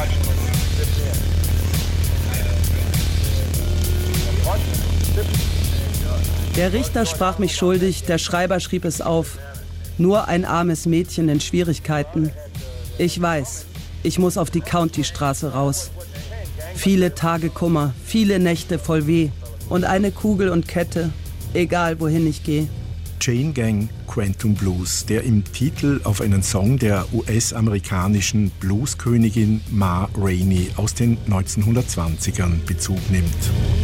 Der Richter sprach mich schuldig, der Schreiber schrieb es auf. Nur ein armes Mädchen in Schwierigkeiten. Ich weiß, ich muss auf die County-Straße raus. Viele Tage Kummer, viele Nächte voll Weh. Und eine Kugel und Kette, egal wohin ich gehe. Chain Gang Quantum Blues, der im Titel auf einen Song der US-amerikanischen Blueskönigin Ma Rainey aus den 1920ern Bezug nimmt.